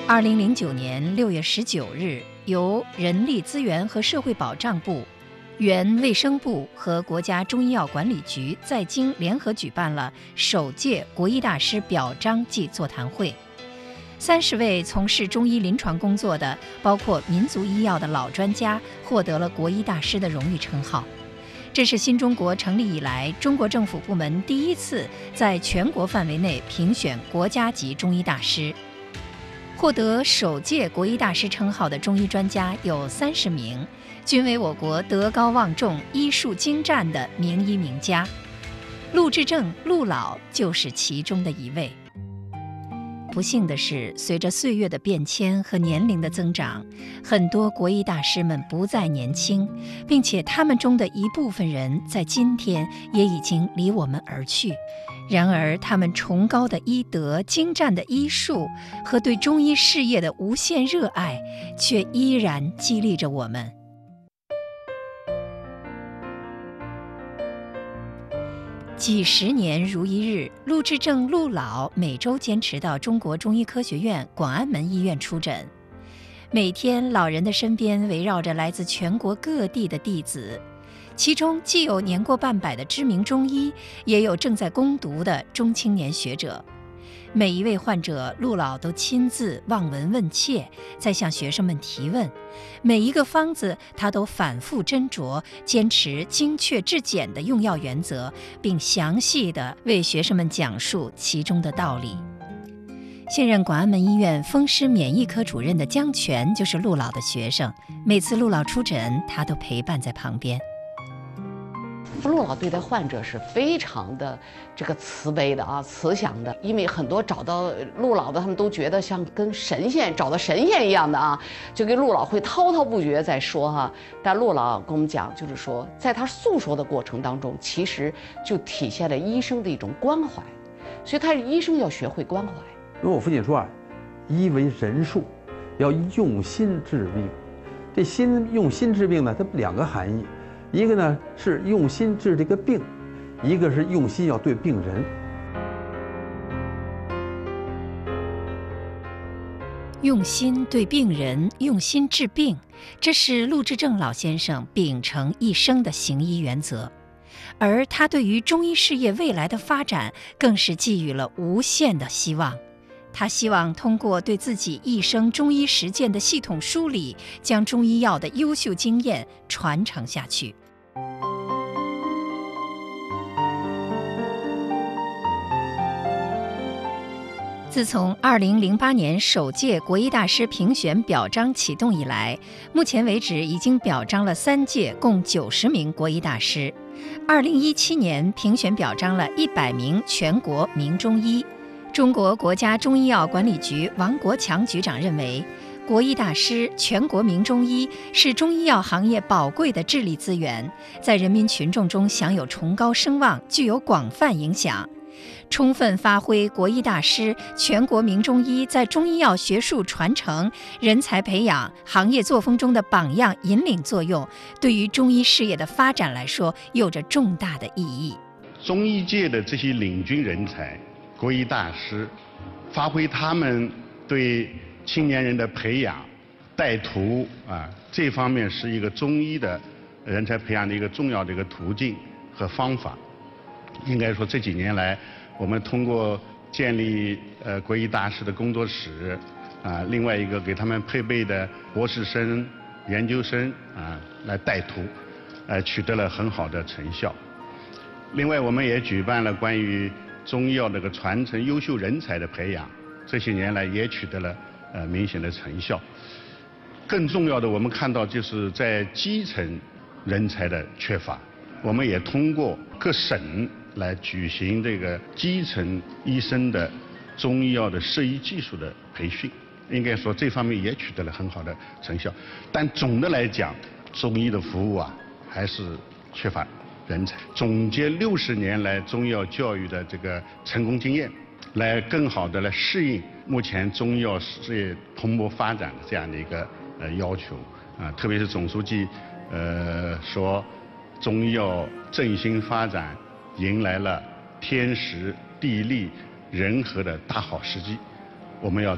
2009年6月19日，由人力资源和社会保障部、原卫生部和国家中医药管理局在京联合举办了首届国医大师表彰暨座谈会。30位从事中医临床工作的，包括民族医药的老专家，获得了国医大师的荣誉称号。这是新中国成立以来，中国政府部门第一次在全国范围内评选国家级中医大师。获得首届国医大师称号的中医专家有30名，均为我国德高望重、医术精湛的名医名家。陆志正陆老就是其中的一位。不幸的是，随着岁月的变迁和年龄的增长，很多国医大师们不再年轻，并且他们中的一部分人在今天也已经离我们而去。然而，他们崇高的医德、精湛的医术和对中医事业的无限热爱，却依然激励着我们。几十年如一日，陆志正陆老每周坚持到中国中医科学院广安门医院出诊。每天，老人的身边围绕着来自全国各地的弟子，其中既有年过半百的知名中医，也有正在攻读的中青年学者。每一位患者，陆老都亲自望闻问切，在向学生们提问。每一个方子，他都反复斟酌，坚持精确质简的用药原则，并详细地为学生们讲述其中的道理。现任广安门医院风湿免疫科主任的姜全就是陆老的学生，每次陆老出诊，他都陪伴在旁边。 陆老对待患者是非常的慈悲的啊，慈祥的。因为很多找到陆老的，他们都觉得像跟神仙找到神仙一样的啊，就给陆老会滔滔不绝在说哈。但陆老跟我们讲，就是说，在他诉说的过程当中，其实就体现了医生的一种关怀。所以，医生要学会关怀。 因为我父亲说啊，医为人术，要用心治病。这用心治病呢，它两个含义。一个呢是用心治这个病，一个是用心要对病人。 用心对病人，用心治病，这是陆志正老先生秉承一生的行医原则。而他对于中医事业未来的发展，更是寄予了无限的希望。他希望通过对自己一生中医实践的系统梳理，将中医药的优秀经验传承下去。自从2008年首届国医大师评选表彰启动以来，目前为止已经表彰了3届，共90名国医大师。2017年评选表彰了100名全国名中医。中国国家中医药管理局王国强局长认为，国医大师、全国名中医是中医药行业宝贵的智力资源，在人民群众中享有崇高声望，具有广泛影响。充分发挥国医大师、全国名中医在中医药学术传承、人才培养、行业作风中的榜样引领作用，对于中医事业的发展来说，有着重大的意义。 中医界的这些领军人才，国医大师，发挥他们对青年人的培养、带徒这方面是一个中医的人才培养的一个重要的一个途径和方法。应该说这几年来，我们通过建立国医大师的工作室另外一个给他们配备的博士生、研究生来带徒，取得了很好的成效。另外，我们也举办了关于中医药这个传承优秀人才的培养，这些年来也取得了明显的成效。更重要的，我们看到就是在基层人才的缺乏，我们也通过各省来举行这个基层医生的中医药的设医技术的培训，应该说这方面也取得了很好的成效。但总的来讲，中医的服务还是缺乏人才。总结60年来中医药教育的这个成功经验，来更好的来适应目前中医药事业蓬勃发展的这样的一个要求特别是总书记说，中医药振兴发展迎来了天时地利人和的大好时机，我们要